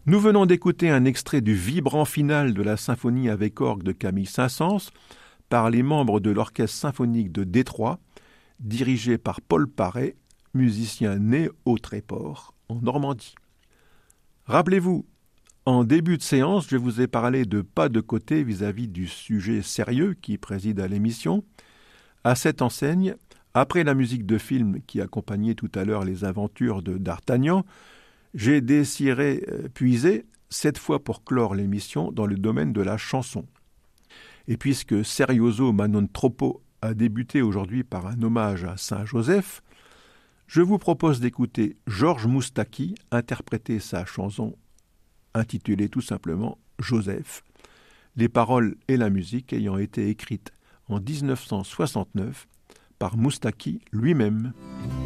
Nous venons d'écouter un extrait du vibrant final de la symphonie avec orgue de Camille Saint-Saëns par les membres de l'Orchestre symphonique de Détroit, dirigé par Paul Paré, musicien né au Tréport, en Normandie. Rappelez-vous, en début de séance, je vous ai parlé de pas de côté vis-à-vis du sujet sérieux qui préside à l'émission. À cette enseigne, après la musique de film qui accompagnait tout à l'heure les aventures de D'Artagnan, j'ai désiré puiser, cette fois pour clore l'émission, dans le domaine de la chanson. Et puisque Serioso ma non troppo a débuté aujourd'hui par un hommage à Saint-Joseph, je vous propose d'écouter Georges Moustaki interpréter sa chanson intitulée tout simplement Joseph, les paroles et la musique ayant été écrites en 1969 par Moustaki lui-même.